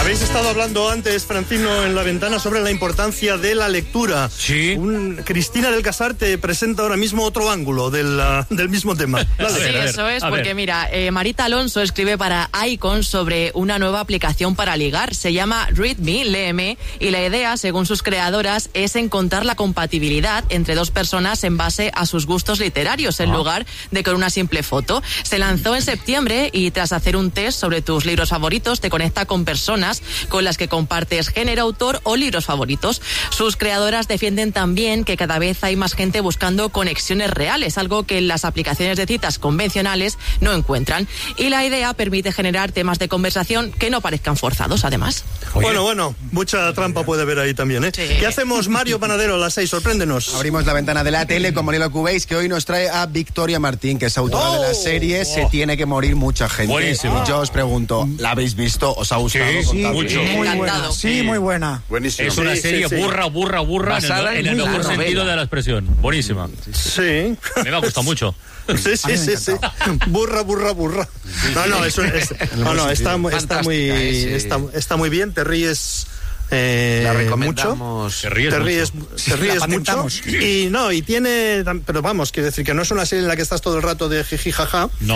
Habéis estado hablando antes, Francino, en La Ventana, sobre la importancia de la lectura. Sí. Cristina del Casar te presenta ahora mismo otro ángulo del mismo tema. Sí, eso es, porque mira, Marita Alonso escribe para Icon sobre una nueva aplicación para ligar. Se llama Read Me, léeme, y la idea, según sus creadoras, es encontrar la compatibilidad entre dos personas en base a sus gustos literarios, en lugar de con una simple foto. Se lanzó en septiembre y tras hacer un test sobre tus libros favoritos, te conecta con personas con las que compartes género, autor o libros favoritos. Sus creadoras defienden también que cada vez hay más gente buscando conexiones reales, algo que las aplicaciones de citas convencionales no encuentran. Y la idea permite generar temas de conversación que no parezcan forzados, además. Bueno, mucha trampa puede haber ahí también, ¿eh? Sí. ¿Qué hacemos, Mario Panadero, a las 6? Sorpréndenos. Abrimos la ventana de la tele con Marilo Cubéis, que hoy nos trae a Victoria Martín, que es autora de la serie Se tiene que morir mucha gente. Buenísimo. Yo os pregunto, ¿la habéis visto? ¿Os ha gustado? Sí, mucho. Muy buena. Encantado. Sí, muy buena. Buenísimo. Es una Sí, serie sí, sí. burra Basada en el en mejor la sentido novela. de la expresión. Buenísima. Sí. A mí me ha gustado mucho. Sí. Burra. No, eso es. No, está muy bien, te ríes. La mucho. recomendamos. Te ríes Te ríes mucho. patentamos. Y tiene, pero vamos, quiero decir que no es una serie en la que estás todo el rato de jiji jaja, No.